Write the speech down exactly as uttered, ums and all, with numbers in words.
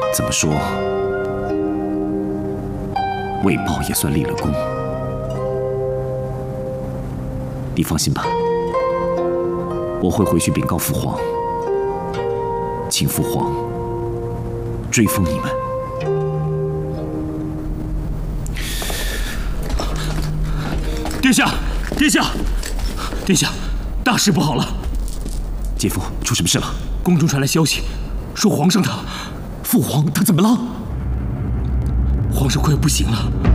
怎么说，魏豹也算立了功。你放心吧，我会回去禀告父皇，请父皇追封你们。 殿下，殿下，殿下，大事不好了！ 姐夫，出什么事了？ 宫中传来消息，说皇上他，父皇他怎么了？皇上快要不行了。